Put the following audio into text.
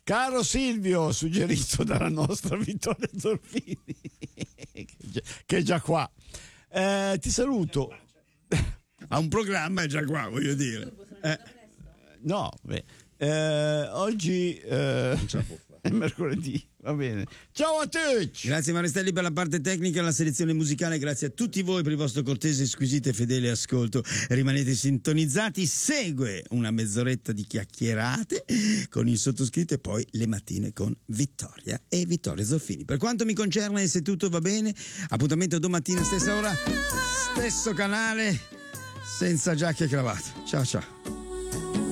Caro Silvio, suggerito dalla nostra Vittoria Zorfini, che è già qua. Ti saluto. Ha un programma, è già qua, voglio dire. No, oggi è mercoledì, va bene. Ciao a tutti! Grazie Marestelli per la parte tecnica e la selezione musicale, grazie a tutti voi per il vostro cortese, squisito e fedele ascolto. Rimanete sintonizzati, segue una mezz'oretta di chiacchierate con il sottoscritto e poi le mattine con Vittoria e Vittoria Zorfini. Per quanto mi concerne, se tutto va bene, appuntamento domattina stessa ora, stesso canale, senza giacca e cravatta. Ciao ciao.